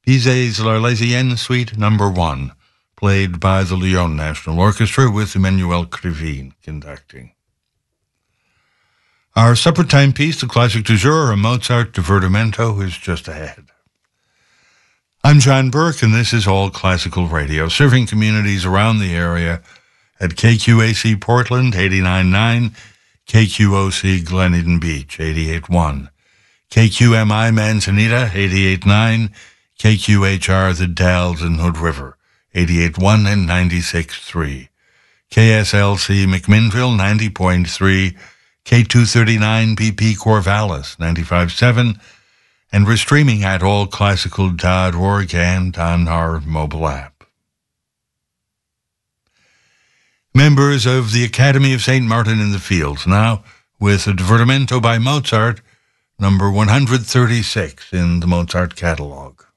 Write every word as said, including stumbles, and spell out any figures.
Bizet's L'Arlésienne Suite Number One, played by the Lyon National Orchestra with Emmanuel Krivine conducting. Our supper time piece, the classic du jour, a Mozart Divertimento, is just ahead. I'm John Burke, and this is All Classical Radio, serving communities around the area at K Q A C Portland, eighty-nine point nine, K Q O C Glen Eden Beach, eighty-eight point one, K Q M I Manzanita, eighty-eight point nine, K Q H R The Dalles in Hood River, eighty-eight point one and ninety-six point three, K S L C McMinnville, ninety point three, K two thirty-nine B P Corvallis, ninety-five point seven, and we're streaming at all classical dot org and on our mobile app. Members of the Academy of Saint Martin in the Fields, now with a Divertimento by Mozart, number one hundred thirty-six in the Mozart catalog.